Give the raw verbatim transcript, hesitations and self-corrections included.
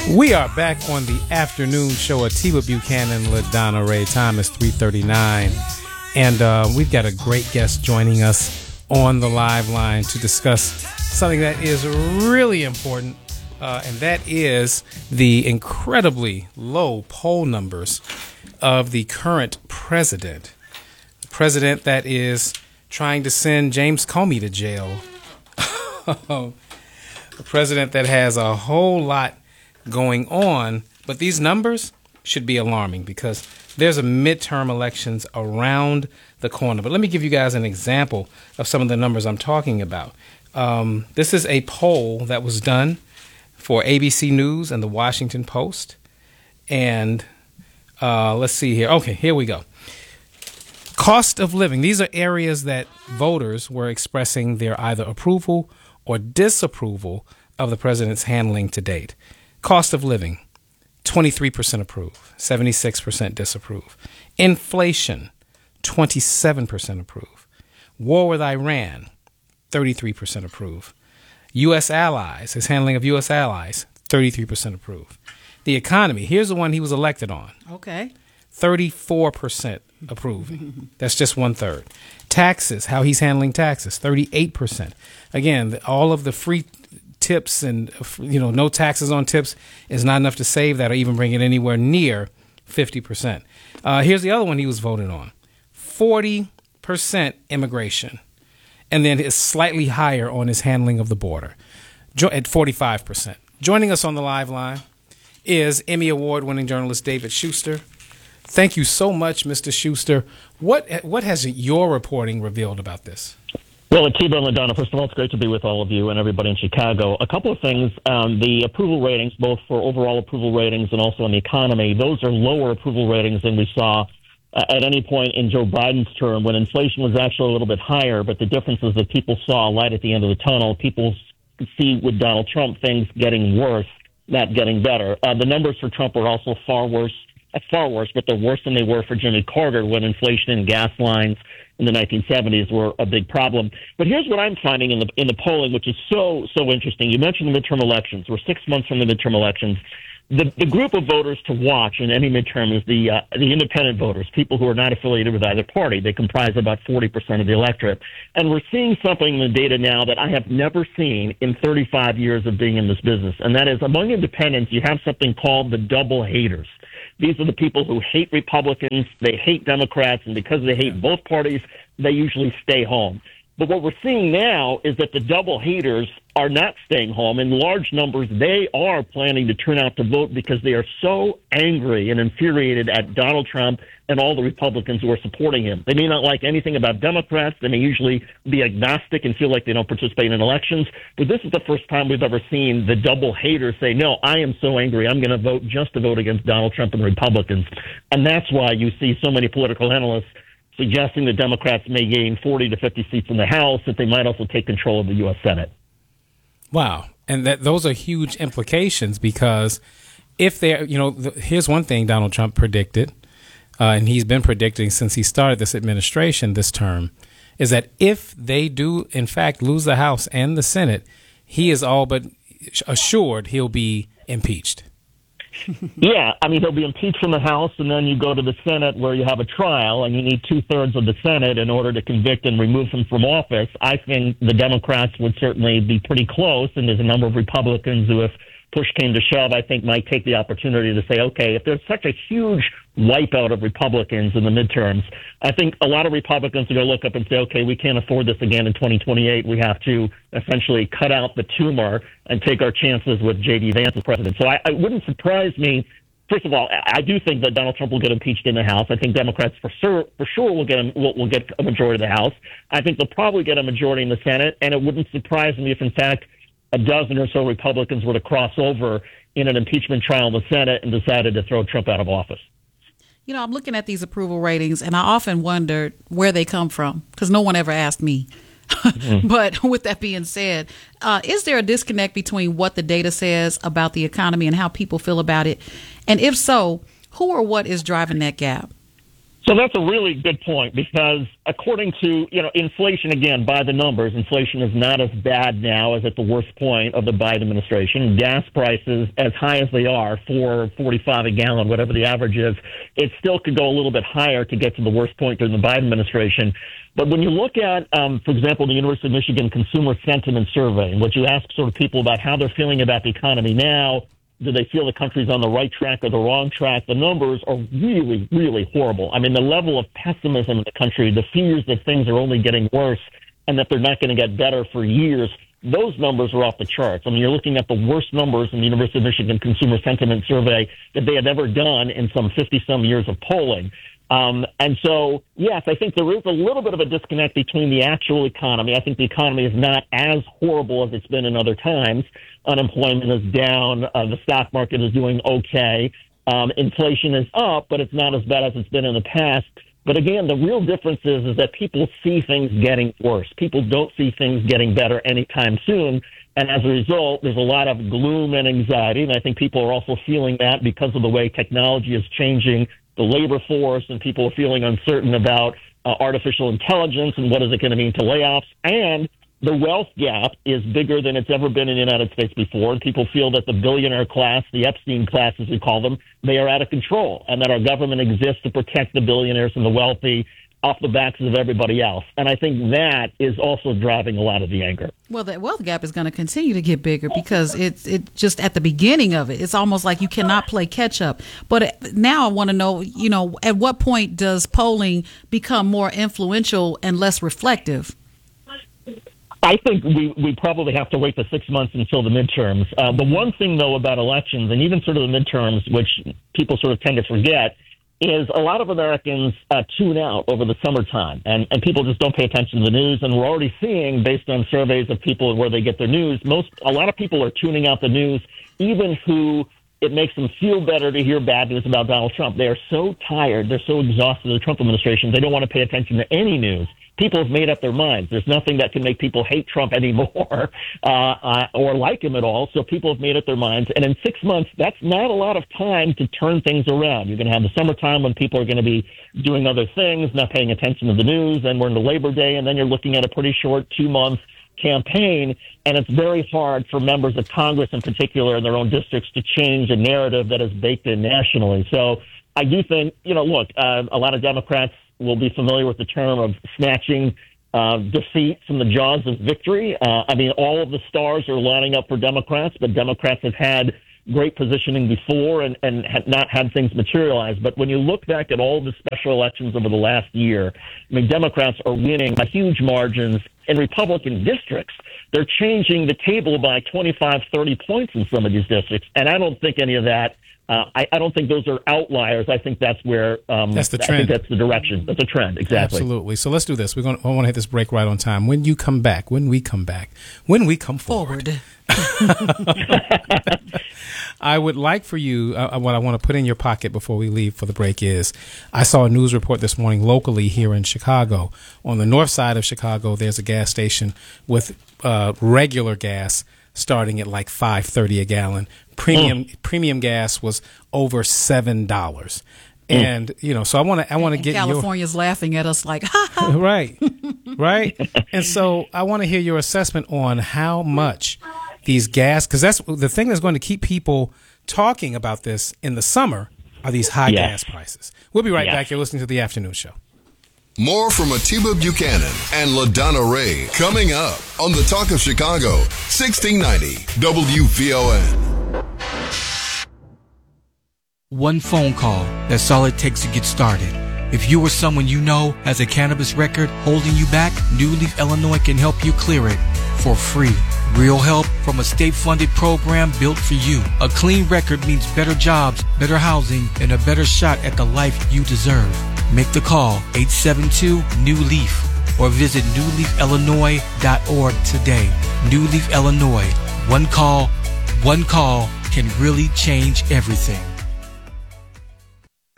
We are back on the afternoon show. Atiba Buchanan, LaDonna Ray. Time is three thirty-nine. And uh, we've got a great guest joining us on the live line to discuss something that is really important, uh, and that is the incredibly low poll numbers of the current president. The president that is trying to send James Comey to jail. A president that has a whole lot going on, but these numbers should be alarming because there's a midterm elections around the corner. But let me give you guys an example of some of the numbers I'm talking about. Um, this is a poll that was done for A B C News and the Washington Post. And uh, let's see here. Okay, here we go. Cost of living. These are areas that voters were expressing their either approval or disapproval of the president's handling to date. Cost of living, twenty-three percent approve, seventy-six percent disapprove. Inflation, twenty-seven percent approve. War with Iran, thirty-three percent approve. U S allies, his handling of U S allies, thirty-three percent approve. The economy, here's the one he was elected on. Okay. thirty-four percent approving. That's just one third. Taxes, how he's handling taxes, thirty-eight percent. Again, all of the free tips and, you know, no taxes on tips is not enough to save that or even bring it anywhere near fifty percent. Uh, here's the other one he was voted on. forty percent immigration. And then it's slightly higher on his handling of the border jo- at forty-five percent. Joining us on the live line is Emmy Award-winning journalist David Schuster. Thank you so much, Mister Schuster. What what has your reporting revealed about this? Well, Atiba and LaDonna, first of all, it's great to be with all of you and everybody in Chicago. A couple of things. Um, the approval ratings, both for overall approval ratings and also on the economy, those are lower approval ratings than we saw uh, at any point in Joe Biden's term when inflation was actually a little bit higher. But the difference is that people saw a light at the end of the tunnel. People see with Donald Trump things getting worse, not getting better. Uh, the numbers for Trump are also far worse. Far worse, but they're worse than they were for Jimmy Carter when inflation and gas lines in the nineteen seventies were a big problem. But here's what I'm finding in the in the polling, which is so, so interesting. You mentioned the midterm elections. We're six months from the midterm elections. The the group of voters to watch in any midterm is the uh, the independent voters, people who are not affiliated with either party. They comprise about forty percent of the electorate. And we're seeing something in the data now that I have never seen in thirty-five years of being in this business, and that is among independents, you have something called the double haters. These are the people who hate Republicans, they hate Democrats, and because they hate both parties, they usually stay home. But what we're seeing now is that the double haters are not staying home. In large numbers, they are planning to turn out to vote because they are so angry and infuriated at Donald Trump and all the Republicans who are supporting him. They may not like anything about Democrats. They may usually be agnostic and feel like they don't participate in elections. But this is the first time we've ever seen the double haters say, no, I am so angry, I'm going to vote just to vote against Donald Trump and the Republicans. And that's why you see so many political analysts suggesting the Democrats may gain forty to fifty seats in the House, that they might also take control of the U S Senate. Wow. And that those are huge implications because if they're, you know, the, here's one thing Donald Trump predicted, uh, and he's been predicting since he started this administration this term, is that if they do, in fact, lose the House and the Senate, he is all but assured he'll be impeached. Yeah, I mean, he'll be impeached from the House, and then you go to the Senate where you have a trial, and you need two-thirds of the Senate in order to convict and remove him from office. I think the Democrats would certainly be pretty close, and there's a number of Republicans who, if push came to shove, I think might take the opportunity to say, okay, if there's such a huge wipeout of Republicans in the midterms, I think a lot of Republicans are going to look up and say, okay, we can't afford this again in twenty twenty-eight. We have to essentially cut out the tumor and take our chances with J D Vance as president. So I, it wouldn't surprise me. First of all, I do think that Donald Trump will get impeached in the House. I think Democrats for sure, for sure will get will, will get a majority of the House. I think they'll probably get a majority in the Senate, and it wouldn't surprise me if, in fact, a dozen or so Republicans were to cross over in an impeachment trial in the Senate and decided to throw Trump out of office. You know, I'm looking at these approval ratings, and I often wondered where they come from because no one ever asked me. Mm-hmm. But with that being said, uh, is there a disconnect between what the data says about the economy and how people feel about it? And if so, who or what is driving that gap? So that's a really good point, because according to, you know, inflation, again, by the numbers, inflation is not as bad now as at the worst point of the Biden administration. Gas prices, as high as they are, four forty-five a gallon, whatever the average is, it still could go a little bit higher to get to the worst point during the Biden administration. But when you look at, um, for example, the University of Michigan Consumer Sentiment Survey, in which you ask sort of people about how they're feeling about the economy now, do they feel the country's on the right track or the wrong track? The numbers are really, really horrible. I mean, the level of pessimism in the country, the fears that things are only getting worse and that they're not going to get better for years, those numbers are off the charts. I mean, you're looking at the worst numbers in the University of Michigan Consumer Sentiment Survey that they had ever done in some fifty-some years of polling. Um, and so, yes, I think there is a little bit of a disconnect between the actual economy. I think the economy is not as horrible as it's been in other times. Unemployment is down. Uh, the stock market is doing okay. Um, inflation is up, but it's not as bad as it's been in the past. But again, the real difference is, is that people see things getting worse. People don't see things getting better anytime soon. And as a result, there's a lot of gloom and anxiety. And I think people are also feeling that because of the way technology is changing the labor force, and people are feeling uncertain about uh, artificial intelligence and what is it going to mean to layoffs. And the wealth gap is bigger than it's ever been in the United States before. And people feel that the billionaire class, the Epstein class, as we call them, they are out of control, and that our government exists to protect the billionaires and the wealthy off the backs of everybody else. And I think that is also driving a lot of the anger. Well, that wealth gap is going to continue to get bigger because it's it just at the beginning of it. It's almost like you cannot play catch up. But now I want to know, you know, at what point does polling become more influential and less reflective? I think we, we probably have to wait for six months until the midterms. Uh, the one thing, though, about elections, and even sort of the midterms, which people sort of tend to forget, is a lot of Americans uh, tune out over the summertime, and, and people just don't pay attention to the news. And we're already seeing, based on surveys of people and where they get their news, most a lot of people are tuning out the news, even who it makes them feel better to hear bad news about Donald Trump. They are so tired, they're so exhausted of the Trump administration, they don't want to pay attention to any news. People have made up their minds. There's nothing that can make people hate Trump anymore uh, uh, or like him at all. So people have made up their minds. And in six months, that's not a lot of time to turn things around. You're going to have the summertime when people are going to be doing other things, not paying attention to the news. And we're into Labor Day, and then you're looking at a pretty short two-month campaign. And it's very hard for members of Congress in particular in their own districts to change a narrative that is baked in nationally. So I do think, you know, look, uh, a lot of Democrats will be familiar with the term of snatching uh, defeat from the jaws of victory. Uh, I mean, all of the stars are lining up for Democrats, but Democrats have had great positioning before and, and had not had things materialize. But when you look back at all the special elections over the last year, I mean, Democrats are winning by huge margins in Republican districts. They're changing the table by twenty-five, thirty points in some of these districts, and I don't think any of that Uh, I, I don't think those are outliers. I think that's where um, that's the trend. I think that's the direction. That's a trend, exactly. Absolutely. So let's do this. We're going. I want to hit this break right on time. When you come back, when we come back, when we come forward, forward. I would like for you. Uh, what I want to put in your pocket before we leave for the break is, I saw a news report this morning locally here in Chicago. On the north side of Chicago, there's a gas station with uh, regular gas starting at like five thirty a gallon. Premium mm. premium gas was over seven dollars, mm. and you know. So I want to I want to get California's your, laughing at us like, ha ha. right, right. And so I want to hear your assessment on how much these gas, because that's the thing that's going to keep people talking about this in the summer, are these high yes. gas prices. We'll be right yes. back. You're listening to the Afternoon Show. More from Atiba Buchanan and LaDonna Ray coming up on the Talk of Chicago, sixteen ninety W V O N. One phone call, that's all it takes to get started. If you or someone you know has a cannabis record holding you back, New Leaf Illinois can help you clear it for free. Real help from a state-funded program built for you. A clean record means better jobs, better housing, and a better shot at the life you deserve. Make the call, eight seven two, N E W LEAF, or visit new leaf illinois dot org today. New Leaf Illinois. One call, one call can really change everything.